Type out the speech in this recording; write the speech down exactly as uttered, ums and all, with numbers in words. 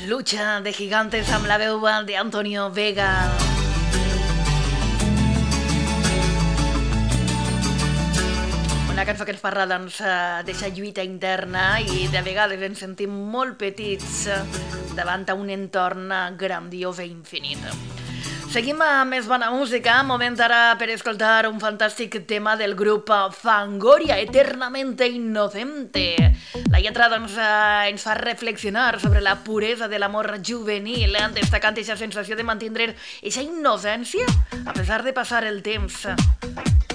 Lucha de gigantes amb la veu d'Antonio Vega. Una cançó que ens parla doncs, d'aquesta lluita interna i de vegades ens sentim molt petits davant un entorn grandiós i infinit. Seguim amb més bona música, moment ara per escoltar un fantàstic tema del grup Fangoria, Eternamente Inocente. La lletra doncs, eh, ens fa reflexionar sobre la puresa de l'amor juvenil, eh, destacant aquesta sensació de mantindre aquesta innocència a pesar de passar el temps.